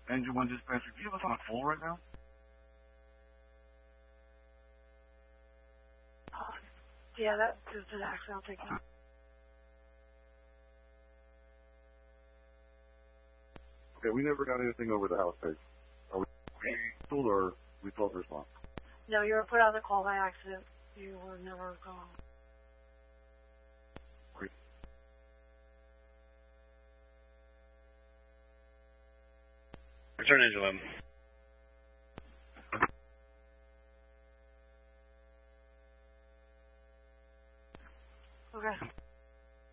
Engine 1 dispatcher, do you have us on a full right now? Yeah, that is an accident. I'll take that. Okay, we never got anything over the house page. Are we told or we failed to respond? No, you were put on the call by accident. You were never called. Great. Return engine 11.